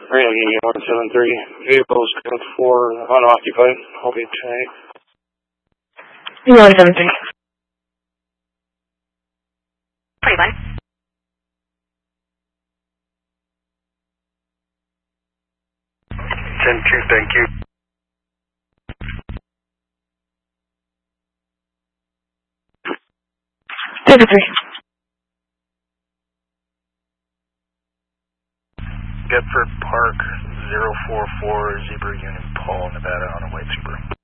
Randy 173. Vehicles code 4 unoccupied. I'll be tag. 173. 21. 10-2, thank you. Bedford Park 044 Zebra Union Paul, Nevada on a white Subaru.